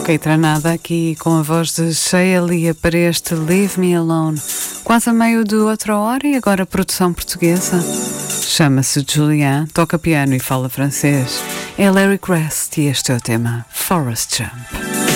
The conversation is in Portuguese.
Tranada aqui com a voz de Sheia Lia para este Leave Me Alone, quase a meio de outra hora e agora produção portuguesa. Chama-se Julian, toca piano e fala francês. É Larry Crest e este é o tema Forest Jump.